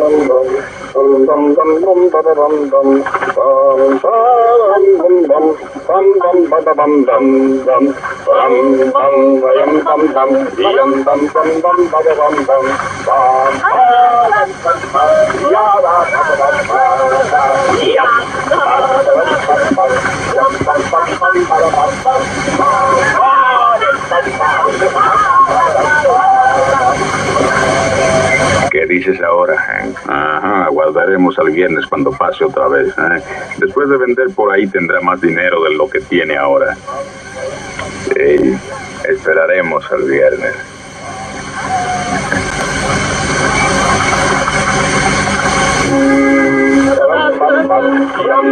¿Qué dices ahora, Hank? Ajá, aguardaremos al viernes cuando pase otra vez. Después de vender por ahí tendrá más dinero de lo que tiene ahora. Sí, esperaremos al viernes.